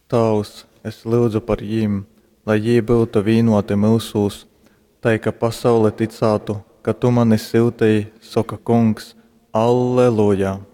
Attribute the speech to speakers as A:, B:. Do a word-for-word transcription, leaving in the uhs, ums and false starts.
A: Tavs, es lūdzu par viņiem, lai viņi būtu vienoti mūsos, tai ka pasaule ticētu, ka tu mani siltīji, saka kungs, Alleluja!